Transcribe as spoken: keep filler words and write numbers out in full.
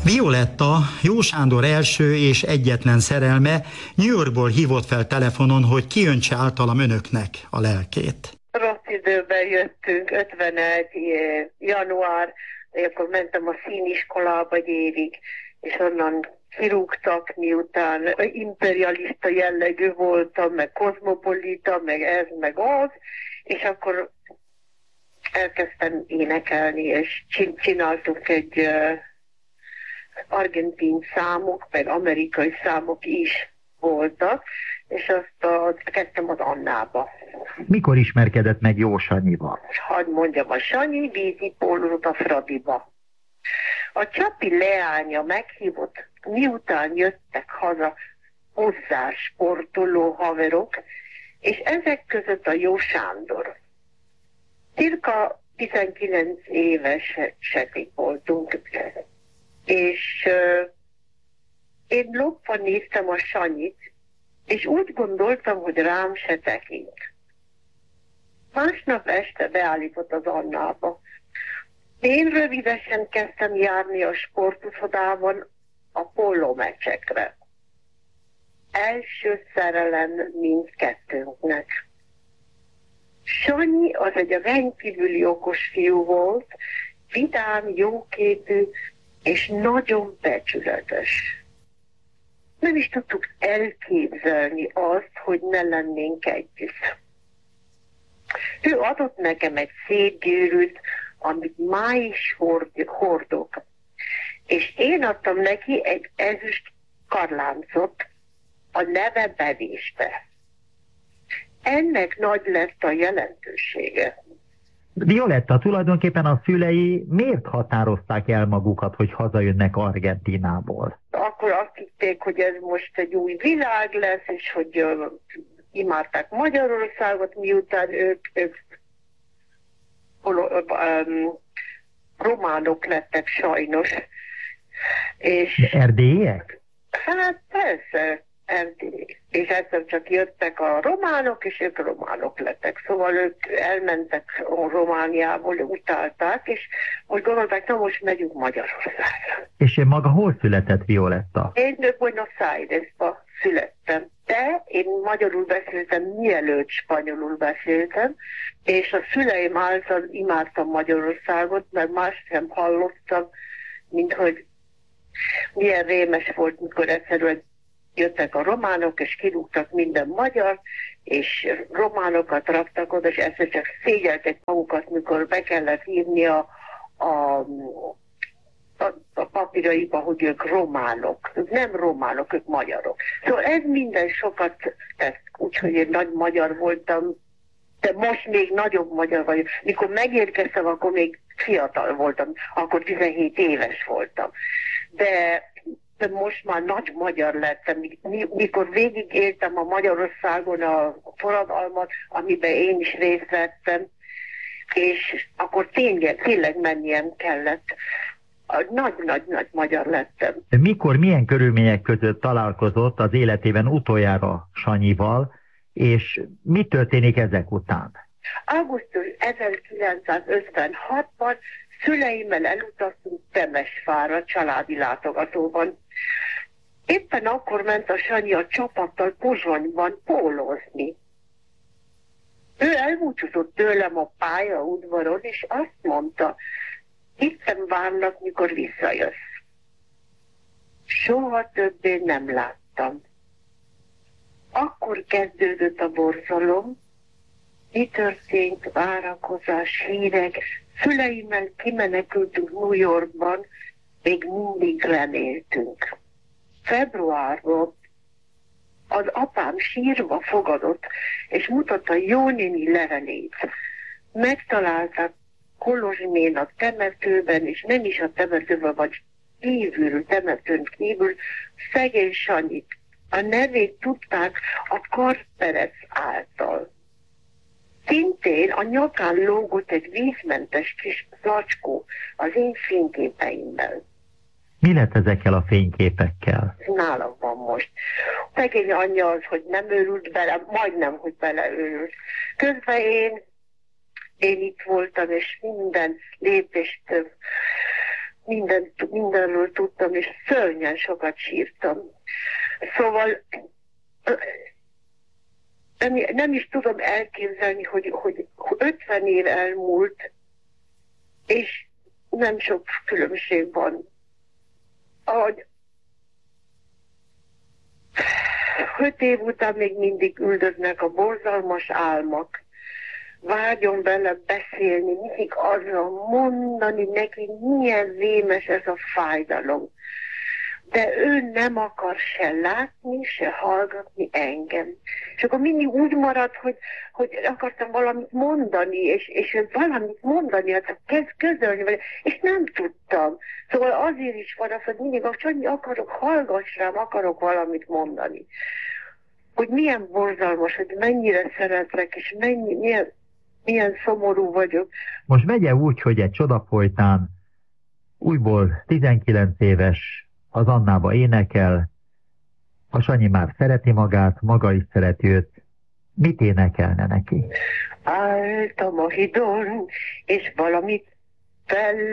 Violetta, Jó Sándor első és egyetlen szerelme, New Yorkból hívott fel telefonon, hogy kiöntse általam önöknek a lelkét. Rossz időben jöttünk, ötvenegy január, akkor mentem a színiskolába egy évig, és onnan kirúgtak, miután imperialista jellegű voltam, meg kozmopolita, meg ez, meg az, és akkor elkezdtem énekelni, és csináltuk egy uh, argentin számok, meg amerikai számok is voltak, és azt a, kezdtem az Annába. Mikor ismerkedett meg Jó Sanyival? Hadd mondjam, a Sanyi vízipólót a Fradiba. A Csapi leánya meghívott, miután jöttek haza hozzá sportoló haverok, és ezek között a Jó Sándor. Cirka tizenkilenc évesek voltunk, és uh, én lopva néztem a Sanyit, és úgy gondoltam, hogy rám se tekint. Másnap este beállított az Annába. Én rövidesen kezdtem járni a sportuszodában a póló meccsekre. Első szerelem mindkettőnknek. Sanyi az egy rendkívüli okos fiú volt, vidám, jóképű és nagyon becsületes. Nem is tudtuk elképzelni azt, hogy ne lennénk együtt. Ő adott nekem egy szép gyűrűt, amit ma is hord, hordok. És én adtam neki egy ezüst karláncot a neve bevésbe. Ennek nagy lett a jelentősége. Violetta, tulajdonképpen a szülei miért határozták el magukat, hogy hazajönnek Argentínából? Akkor azt hitték, hogy ez most egy új világ lesz, és hogy uh, imádták Magyarországot, miután ők, ők um, románok lettek sajnos. És, de erdélyiek? Hát persze, erdélyi. És egyszer csak jöttek a románok, és ők románok lettek. Szóval ők elmentek a Romániából, utálták, és most gondolták, na most megyünk Magyarországra. És én maga hol született, Violetta? Én Buenos Airesba születtem, de én magyarul beszéltem, mielőtt spanyolul beszéltem, és a szüleim által imádtam Magyarországot, mert más sem hallottam, mint hogy milyen rémes volt, mikor egyszerűen jöttek a románok, és kirúgtak minden magyar, és románokat raktak oda, és egyszer csak szégyeltek magukat, mikor be kellett írni a, a, a, a papíraiba, hogy ők románok. Ők nem románok, ők magyarok. Szóval ez minden sokat tesz, úgyhogy én nagy magyar voltam, de most még nagyobb magyar vagyok. Mikor megérkeztem, akkor még fiatal voltam, akkor tizenhét éves voltam. De de most már nagy magyar lettem, mikor végigéltem a Magyarországon a forradalmat, amiben én is részt vettem, és akkor tényleg, tényleg mennie kellett. Nagy-nagy-nagy magyar lettem. Mikor, milyen körülmények között találkozott az életében utoljára Sanyival, és mi történik ezek után? augusztus ezerkilencszázötvenhatban szüleimmel elutaztunk Temesvárra családi látogatóban. Éppen akkor ment a Sanyi a csapattal Pozsonyban pólózni. Ő elbúcsúzott tőlem a pályaudvaron, és azt mondta, itten várnak, mikor visszajössz. Soha többé nem láttam. Akkor kezdődött a borzalom, mi történt, várakozás, hírek, szüleimmel kimenekültünk New Yorkban, még mindig reméltünk. Februárban az apám sírva fogadott, és mutatta jónéni levelét. Megtalálták Kolozsmén a temetőben, és nem is a temetőben, vagy kívül, temetőn kívül, szegény Sanyit. A nevét tudták a Karperec által. Szintén a nyakán lógott egy vízmentes kis zacskó az én fényképeimmel. Mi lett ezekkel a fényképekkel? Nálam van most. Szegény anyja az, hogy nem őrült bele, majdnem, hogy beleőrült. Közben én, én itt voltam, és minden lépést minden, mindenről tudtam, és szörnyen sokat sírtam. Szóval nem, nem is tudom elképzelni, hogy, hogy ötven év elmúlt, és nem sok különbség van. Ahogy öt év után még mindig üldöznek a borzalmas álmak. Vágyom vele beszélni, mindig arra mondani neki, milyen vémes ez a fájdalom. De ő nem akar se látni, se hallgatni engem. És akkor mindig úgy marad, hogy, hogy akartam valamit mondani, és, és valamit mondani, hát kezd közölni vele, és nem tudtam. Szóval azért is van az, hogy mindig azt, hogy akarok, hallgass rám, akarok valamit mondani. Hogy milyen borzalmas, hogy mennyire szeretlek, és mennyi, milyen, milyen szomorú vagyok. Most megye úgy, hogy egy csoda folytán újból tizenkilenc éves, az Annába énekel, a Sanyi már szereti magát, maga is szereti őt. Mit énekelne neki? Álltam a hidon, és valamit fel